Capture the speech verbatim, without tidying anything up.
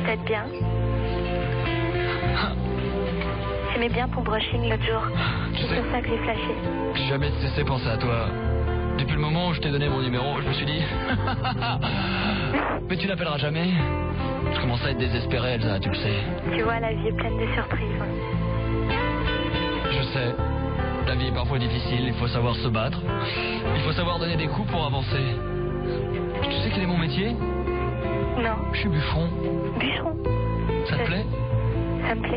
Peut-être bien. J'aimais bien ton brushing l'autre jour. Tu C'est sais- sur ça que j'ai flashé. J'ai jamais cessé de penser à toi. Depuis le moment où je t'ai donné mon numéro, je me suis dit... Mais tu n'appelleras jamais. Je commence à être désespéré, Elsa, tu le sais. Tu vois, la vie est pleine de surprises. Je sais. La vie est parfois difficile, il faut savoir se battre. Il faut savoir donner des coups pour avancer. Tu sais quel est mon métier? Non, Je suis bûcheron. bûcheron. Ça te plaît? Ça me plaît.